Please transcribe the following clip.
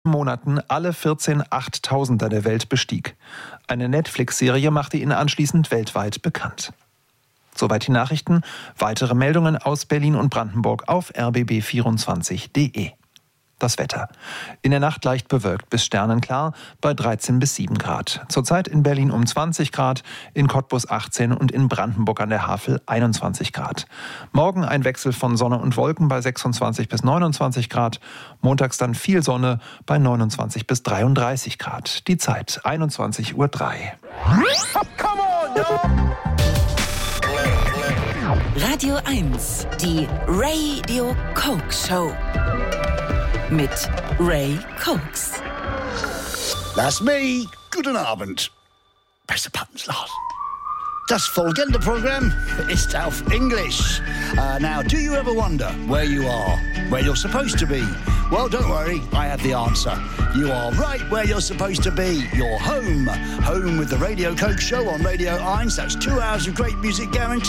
Monaten alle 14 Achttausender der Welt bestieg. Eine Netflix-Serie machte ihn anschließend weltweit bekannt. Soweit die Nachrichten. Weitere Meldungen aus Berlin und Brandenburg auf rbb24.de. Das Wetter. In der Nacht leicht bewölkt bis sternenklar bei 13 bis 7 Grad. Zurzeit in Berlin um 20 Grad, in Cottbus 18 und in Brandenburg an der Havel 21 Grad. Morgen ein Wechsel von Sonne und Wolken bei 26 bis 29 Grad. Montags dann viel Sonne bei 29 bis 33 Grad. Die Zeit 21:03 Uhr. Radio 1, die Radio Coke Show. Mit Ray Cokes. That's me. Guten Abend. Press the buttons, Lars. Das folgende Programm ist auf English. Now, do you ever wonder where you are, where you're supposed to be? Well, don't worry, I have the answer. You are right where you're supposed to be. You're home. Home with the Radio Coke Show on Radio 1. That's 2 hours of great music guaranteed.